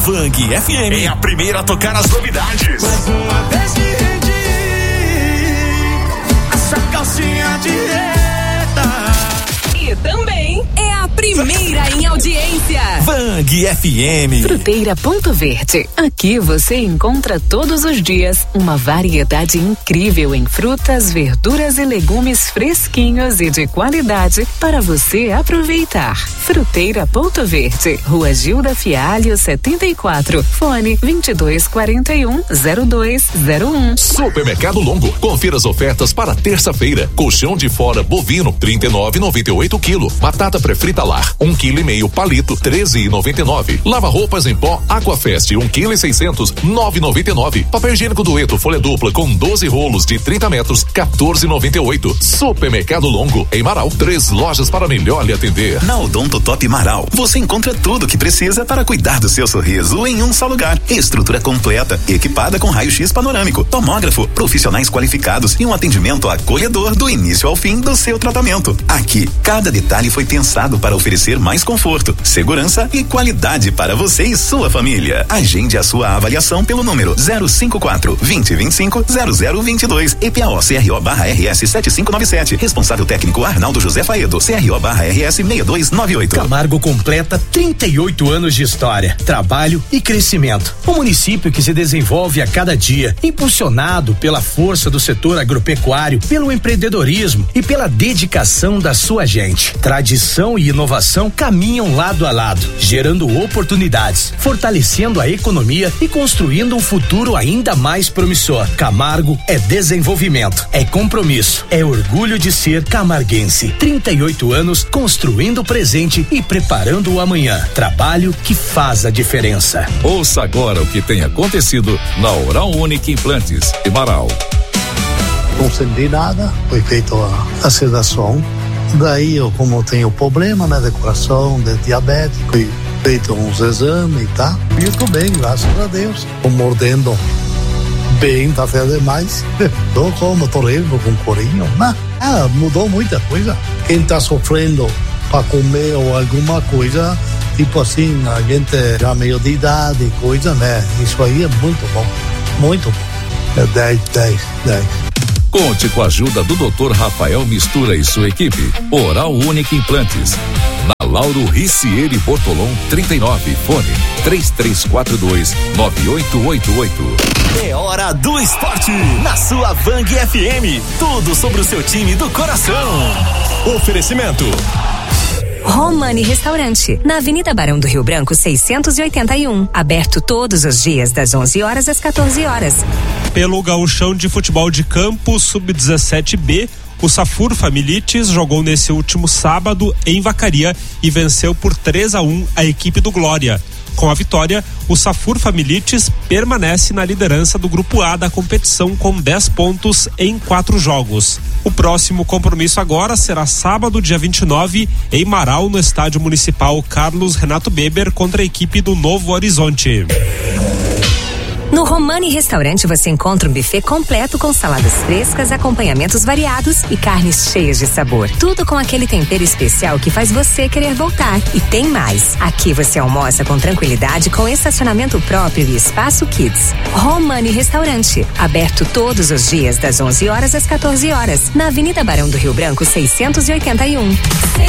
Vang FM é a primeira a tocar as novidades. Mais uma vez me rendi, essa calcinha direta. E também é a primeira em audiência. Vang FM. Fruteira Ponto Verde. Aqui você encontra todos os dias uma variedade incrível em frutas, verduras e legumes fresquinhos e de qualidade para você aproveitar. Fruteira Ponto Verde, Rua Gilda Fialho 74, fone 2241-0201. Supermercado Longo, confira as ofertas para terça-feira. Colchão de fora bovino, R$39,98 quilo. Batata pré-frita lar, 1,5 kg palito, R$13,99. Lava roupas em pó Aquafest, 1,6 kg, R$9,99. Papel higiênico Dueto, folha dupla com 12 rolos de 30 metros, R$14,98. Supermercado Longo, em Marau, 3 lojas para melhor lhe atender. Na Odonto Top Marau, você encontra tudo o que precisa para cuidar do seu sorriso em um só lugar. Estrutura completa, equipada com raio-x panorâmico, tomógrafo, profissionais qualificados e um atendimento acolhedor do início ao fim do seu tratamento. Aqui, cada detalhe foi pensado para oferecer mais conforto, segurança e qualidade para você e sua família. Agende a sua avaliação pelo número 054-2025-0022. EPAO-CRO/RS 7597. Responsável técnico Arnaldo José Faedo. CRO/RS 6298. Camargo completa 38 anos de história, trabalho e crescimento. Um município que se desenvolve a cada dia, impulsionado pela força do setor agropecuário, pelo empreendedorismo e pela dedicação da sua gente. Tradição e inovação caminham lado a lado, gerando oportunidades, fortalecendo a economia e construindo um futuro ainda mais promissor. Camargo é desenvolvimento, é compromisso, é orgulho de ser camarguense. 38 anos construindo o presente e preparando o amanhã. Trabalho que faz a diferença. Ouça agora o que tem acontecido na Oral Unique Implantes de Marau. Não senti nada, foi feita a sedação. Daí eu, como tenho problema, né, de coração, de diabetes, fui feito uns exames e tá. E eu tô bem, graças a Deus. Tô mordendo bem, tá até demais. Tô lendo com corinho, né? Mudou muita coisa. Quem tá sofrendo pra comer ou alguma coisa, tipo assim, a gente já meio de idade e coisa, né? Isso aí é muito bom, muito bom. É 10. Conte com a ajuda do Dr. Rafael Mistura e sua equipe. Oral Unique Implantes. Na Lauro Ricieri Bortolom 39, fone 3342-9888. É hora do esporte na sua Vang FM. Tudo sobre o seu time do coração. Oferecimento Romani Restaurante, na Avenida Barão do Rio Branco 681, aberto todos os dias das 11 horas às 14 horas. Pelo Gauchão de Futebol de Campo Sub-17B, o Safur Familites jogou nesse último sábado em Vacaria e venceu por 3-1 a equipe do Glória. Com a vitória, o Safur Familites permanece na liderança do Grupo A da competição com 10 pontos em 4 jogos. O próximo compromisso agora será sábado, dia 29, em Marau, no Estádio Municipal Carlos Renato Beber, contra a equipe do Novo Horizonte. No Romani Restaurante você encontra um buffet completo com saladas frescas, acompanhamentos variados e carnes cheias de sabor. Tudo com aquele tempero especial que faz você querer voltar. E tem mais. Aqui você almoça com tranquilidade, com estacionamento próprio e espaço kids. Romani Restaurante, aberto todos os dias das 11 horas às 14 horas, na Avenida Barão do Rio Branco 681.